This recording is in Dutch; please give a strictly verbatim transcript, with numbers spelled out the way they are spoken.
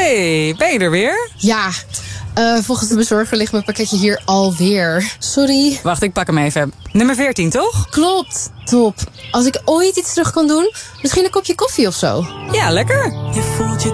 Hey, ben je er weer? Ja, uh, volgens de bezorger ligt mijn pakketje hier alweer. Sorry. Wacht, ik pak hem even. Nummer veertien, toch? Klopt, top. Als ik ooit iets terug kan doen, misschien een kopje koffie of zo. Ja, lekker. Je voelt je